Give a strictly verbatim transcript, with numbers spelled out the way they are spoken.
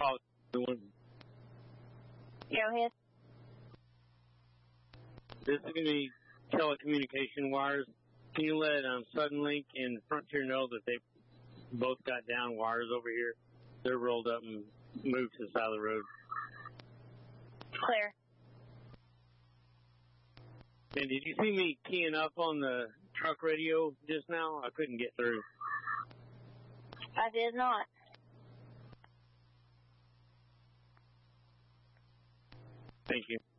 call everyone. Go ahead. This is going to be telecommunication wires. Can you let um, Suddenlink and Frontier know that they both got down wires over here? They're rolled up and moved to the side of the road. Clear. And did you see me keying up on the truck radio just now? I couldn't get through. I did not. Thank you.